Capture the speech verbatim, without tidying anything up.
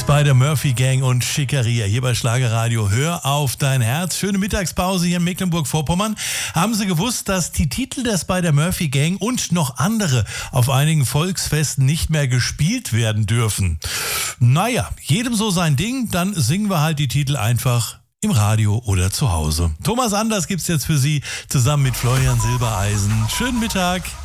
Spider-Murphy-Gang und Schickeria hier bei Schlagerradio. Hör auf dein Herz. Schöne Mittagspause hier in Mecklenburg-Vorpommern. Haben Sie gewusst, dass die Titel der Spider-Murphy-Gang und noch andere auf einigen Volksfesten nicht mehr gespielt werden dürfen? Naja, jedem so sein Ding. Dann singen wir halt die Titel einfach im Radio oder zu Hause. Thomas Anders gibt's jetzt für Sie zusammen mit Florian Silbereisen. Schönen Mittag.